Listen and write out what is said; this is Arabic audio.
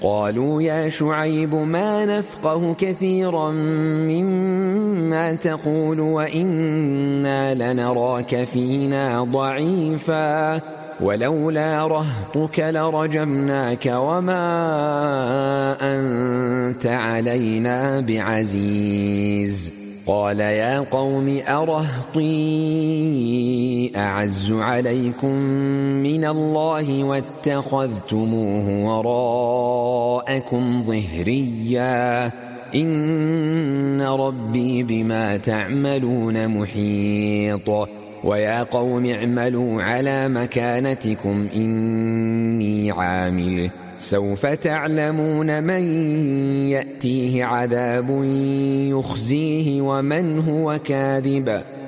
قالوا يا شعيب ما نفقه كثيرا مما تقول وإنا لنراك فينا ضعيفا ولولا رهطك لرجمناك وما أنت علينا بعزيز. قال يا قوم أرهطي أعز عليكم من الله واتخذتموه وراءكم ظهريا إن ربي بما تعملون محيط. ويا قوم اعملوا على مكانتكم إني عامل سوف تعلمون من يأتيه عذاب يخزيه ومن هو كاذب